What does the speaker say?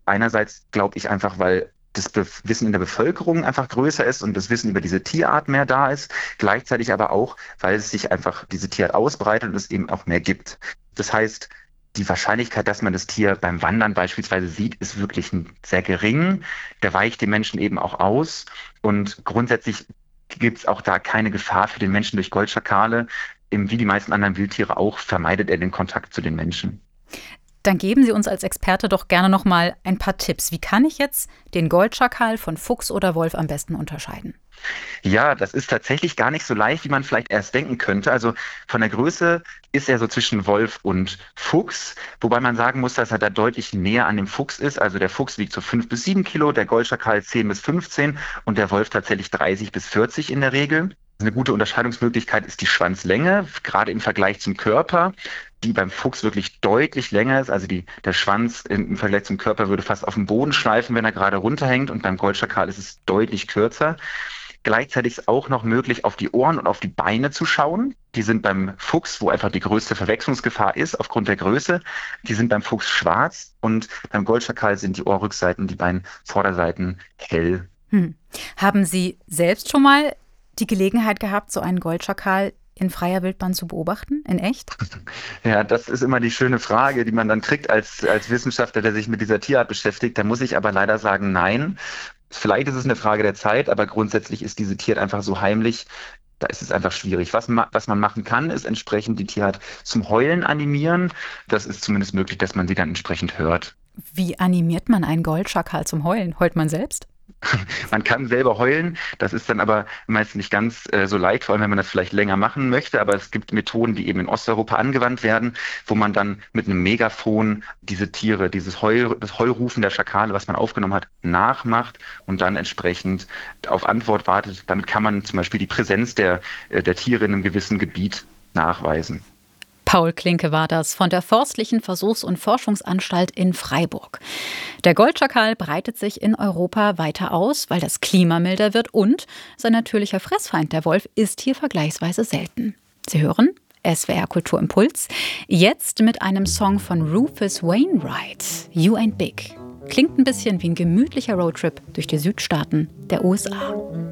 Einerseits glaube ich einfach, weil das Wissen in der Bevölkerung einfach größer ist und das Wissen über diese Tierart mehr da ist. Gleichzeitig aber auch, weil es sich einfach diese Tierart ausbreitet und es eben auch mehr gibt. Das heißt, die Wahrscheinlichkeit, dass man das Tier beim Wandern beispielsweise sieht, ist wirklich sehr gering. Der weicht den Menschen eben auch aus. Und grundsätzlich gibt es auch da keine Gefahr für den Menschen durch Goldschakale. Wie die meisten anderen Wildtiere auch, vermeidet er den Kontakt zu den Menschen. Dann geben Sie uns als Experte doch gerne noch mal ein paar Tipps. Wie kann ich jetzt den Goldschakal von Fuchs oder Wolf am besten unterscheiden? Ja, das ist tatsächlich gar nicht so leicht, wie man vielleicht erst denken könnte. Also von der Größe ist er so zwischen Wolf und Fuchs, wobei man sagen muss, dass er da deutlich näher an dem Fuchs ist. Also der Fuchs wiegt so 5 bis 7 Kilo, der Goldschakal 10 bis 15 und der Wolf tatsächlich 30 bis 40 in der Regel. Eine gute Unterscheidungsmöglichkeit ist die Schwanzlänge, gerade im Vergleich zum Körper, die beim Fuchs wirklich deutlich länger ist. Also der Schwanz im Vergleich zum Körper würde fast auf dem Boden schleifen, wenn er gerade runterhängt, und beim Goldschakal ist es deutlich kürzer. Gleichzeitig ist auch noch möglich, auf die Ohren und auf die Beine zu schauen. Die sind beim Fuchs, wo einfach die größte Verwechslungsgefahr ist, aufgrund der Größe, die sind beim Fuchs schwarz und beim Goldschakal sind die Ohrrückseiten, die beiden Vorderseiten hell. Haben Sie selbst schon mal die Gelegenheit gehabt, so einen Goldschakal in freier Wildbahn zu beobachten, in echt? Ja, das ist immer die schöne Frage, die man dann kriegt als Wissenschaftler, der sich mit dieser Tierart beschäftigt. Da muss ich aber leider sagen, nein. Vielleicht ist es eine Frage der Zeit, aber grundsätzlich ist diese Tierart einfach so heimlich, da ist es einfach schwierig. Was man machen kann, ist entsprechend die Tierart zum Heulen animieren. Das ist zumindest möglich, dass man sie dann entsprechend hört. Wie animiert man einen Goldschakal zum Heulen? Heult man selbst? Man kann selber heulen, das ist dann aber meist nicht ganz so leicht, vor allem wenn man das vielleicht länger machen möchte. Aber es gibt Methoden, die eben in Osteuropa angewandt werden, wo man dann mit einem Megafon diese Tiere, das Heulrufen der Schakale, was man aufgenommen hat, nachmacht und dann entsprechend auf Antwort wartet. Damit kann man zum Beispiel die Präsenz der Tiere in einem gewissen Gebiet nachweisen. Paul Klinke war das von der Forstlichen Versuchs- und Forschungsanstalt in Freiburg. Der Goldschakal breitet sich in Europa weiter aus, weil das Klima milder wird und sein natürlicher Fressfeind, der Wolf, ist hier vergleichsweise selten. Sie hören SWR Kultur Impuls, jetzt mit einem Song von Rufus Wainwright, You Ain't Big. Klingt ein bisschen wie ein gemütlicher Roadtrip durch die Südstaaten der USA.